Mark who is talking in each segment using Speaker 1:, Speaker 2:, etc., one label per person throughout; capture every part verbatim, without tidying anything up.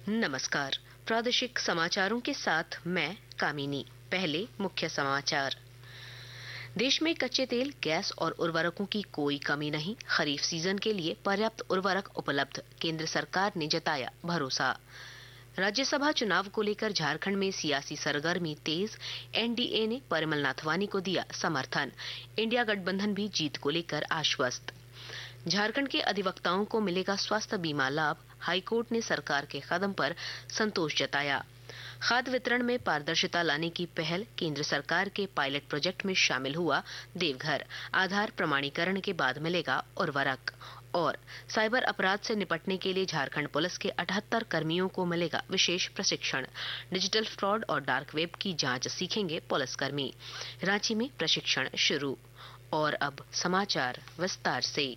Speaker 1: नमस्कार। प्रादेशिक समाचारों के साथ मैं कामिनी। पहले मुख्य समाचार। देश में कच्चे तेल, गैस और उर्वरकों की कोई कमी नहीं। खरीफ सीजन के लिए पर्याप्त उर्वरक उपलब्ध, केंद्र सरकार ने जताया भरोसा। राज्यसभा चुनाव को लेकर झारखंड में सियासी सरगर्मी तेज। एनडीए ने परिमल नाथवानी को दिया समर्थन। इंडिया गठबंधन भी जीत को लेकर आश्वस्त। झारखंड के अधिवक्ताओं को मिलेगा स्वास्थ्य बीमा लाभ। हाईकोर्ट ने सरकार के कदम पर संतोष जताया। खाद्य वितरण में पारदर्शिता लाने की पहल, केंद्र सरकार के पायलट प्रोजेक्ट में शामिल हुआ देवघर। आधार प्रमाणीकरण के बाद मिलेगा उर्वरक। और साइबर अपराध से निपटने के लिए झारखंड पुलिस के अठहत्तर कर्मियों को मिलेगा विशेष प्रशिक्षण। डिजिटल फ्रॉड और डार्क वेब की जांच सीखेंगे पुलिसकर्मी। रांची में प्रशिक्षण शुरू। और अब समाचार विस्तार से।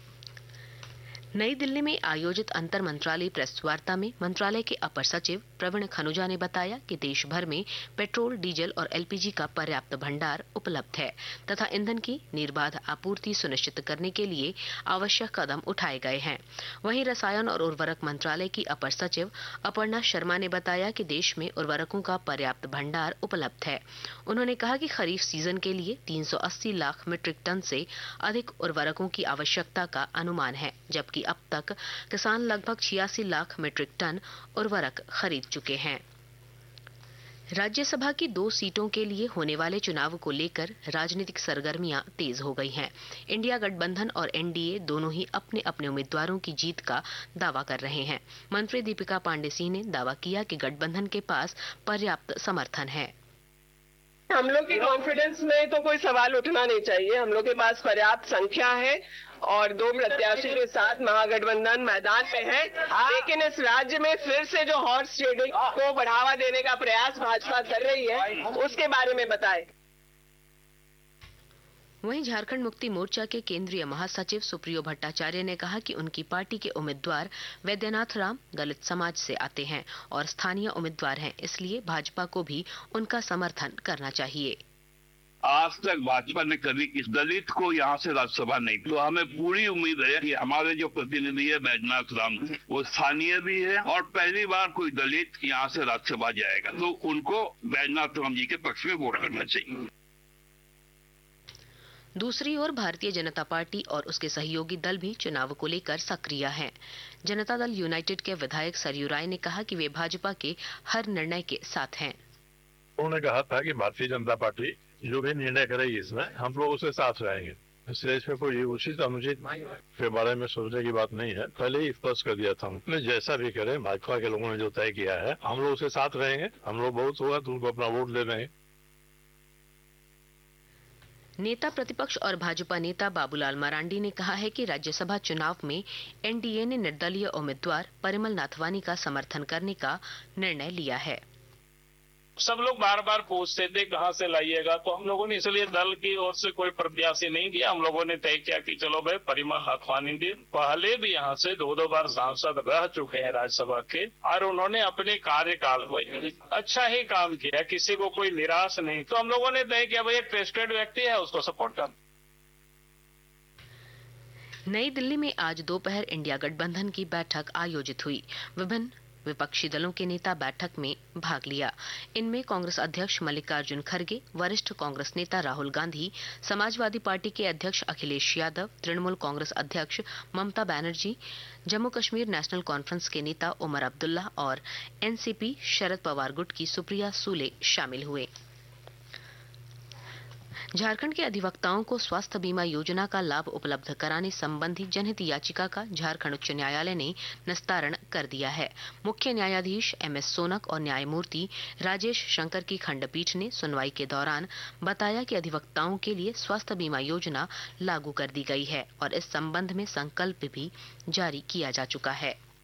Speaker 1: नई दिल्ली में आयोजित अंतर मंत्रालय प्रेस वार्ता में मंत्रालय के अपर सचिव प्रवीण खनुजा ने बताया कि देश भर में पेट्रोल, डीजल और एलपीजी का पर्याप्त भंडार उपलब्ध है तथा ईंधन की निर्बाध आपूर्ति सुनिश्चित करने के लिए आवश्यक कदम उठाए गए हैं। वहीं रसायन और उर्वरक मंत्रालय की अपर सचिव अपर्णा शर्मा ने बताया कि देश में उर्वरकों का पर्याप्त भंडार उपलब्ध है। उन्होंने कहा कि खरीफ सीजन के लिए तीन सौ अस्सी लाख मीट्रिक टन से अधिक उर्वरकों की आवश्यकता का अनुमान है, जबकि अब तक किसान लगभग छियासी लाख मीट्रिक टन उर्वरक खरीद चुके हैं। राज्यसभा की दो सीटों के लिए होने वाले चुनाव को लेकर राजनीतिक सरगर्मियां तेज हो गई हैं। इंडिया गठबंधन और एनडीए दोनों ही अपने अपने उम्मीदवारों की जीत का दावा कर रहे हैं। मंत्री दीपिका पांडे सिंह ने दावा किया कि गठबंधन के पास पर्याप्त समर्थन है।
Speaker 2: हम लोग की कॉन्फिडेंस में तो कोई सवाल उठना नहीं चाहिए। हम लोग के पास पर्याप्त संख्या है और दो प्रत्याशी के साथ महागठबंधन मैदान में है। लेकिन इस राज्य में फिर से जो हॉर्स ट्रेडिंग को बढ़ावा देने का प्रयास भाजपा कर रही है, उसके बारे में बताएं।
Speaker 1: वहीं झारखंड मुक्ति मोर्चा के केंद्रीय महासचिव सुप्रियो भट्टाचार्य ने कहा कि उनकी पार्टी के उम्मीदवार वैद्यनाथ राम दलित समाज से आते हैं और स्थानीय उम्मीदवार हैं, इसलिए भाजपा को भी उनका समर्थन करना चाहिए।
Speaker 3: आज तक भाजपा ने कभी इस दलित को यहाँ से राज्यसभा नहीं, तो हमें पूरी उम्मीद है कि हमारे जो प्रतिनिधि है वैद्यनाथ राम, वो स्थानीय भी है और पहली बार कोई दलित यहाँ से राज्यसभा जाएगा, तो उनको वैद्यनाथ राम जी के पक्ष में वोट करना चाहिए।
Speaker 1: दूसरी ओर भारतीय जनता पार्टी और उसके सहयोगी दल भी चुनाव को लेकर सक्रिय हैं। जनता दल यूनाइटेड के विधायक सरयू राय ने कहा कि वे भाजपा के हर निर्णय के साथ हैं।
Speaker 4: उन्होंने कहा था कि भारतीय जनता पार्टी जो भी निर्णय करेगी इसमें हम लोग उसके साथ रहेंगे, इसलिए इसमें कोई उचित अनुचित के बारे में सोचने की बात नहीं है। पहले ही स्पष्ट कर दिया था हमने, जैसा भी करे भाजपा के लोगों ने जो तय किया है हम लोग उसके साथ रहेंगे। हम लोग बहुत होगा तो उनको अपना वोट दे देंगे।
Speaker 1: नेता प्रतिपक्ष और भाजपा नेता बाबूलाल मरांडी ने कहा है कि राज्यसभा चुनाव में एनडीए ने निर्दलीय उम्मीदवार परिमल नाथवानी का समर्थन करने का निर्णय लिया है।
Speaker 5: सब लोग बार बार पूछते थे कहाँ से लाइएगा, तो हम लोगों ने इसलिए दल की ओर से कोई प्रत्याशी नहीं किया। हम लोगों ने तय किया कि चलो भाई परिमल नाथवानी जी पहले भी यहाँ से दो दो बार सांसद रह चुके हैं राज्यसभा के, और उन्होंने अपने कार्यकाल में अच्छा ही काम किया, किसी को कोई निराश नहीं। तो हम लोगों ने तय किया भाई एक ट्रस्टेड व्यक्ति है, उसको सपोर्ट कर।
Speaker 1: नई दिल्ली में आज दोपहर इंडिया गठबंधन की बैठक आयोजित हुई। विभिन्न विपक्षी दलों के नेता बैठक में भाग लिया। इनमें कांग्रेस अध्यक्ष मल्लिकार्जुन खड़गे, वरिष्ठ कांग्रेस नेता राहुल गांधी, समाजवादी पार्टी के अध्यक्ष अखिलेश यादव, तृणमूल कांग्रेस अध्यक्ष ममता बनर्जी, जम्मू कश्मीर नेशनल कॉन्फ्रेंस के नेता उमर अब्दुल्ला और एनसीपी शरद पवार गुट की सुप्रिया सूले शामिल हुए। झारखंड के अधिवक्ताओं को स्वास्थ्य बीमा योजना का लाभ उपलब्ध कराने संबंधी जनहित याचिका का झारखंड उच्च न्यायालय ने निस्तारण कर दिया है। मुख्य न्यायाधीश एम एस सोनक और न्यायमूर्ति राजेश शंकर की खंडपीठ ने सुनवाई के दौरान बताया कि अधिवक्ताओं के लिए स्वास्थ्य बीमा योजना लागू कर दी गई है और इस संबंध में संकल्प भी जारी किया जा चुका है।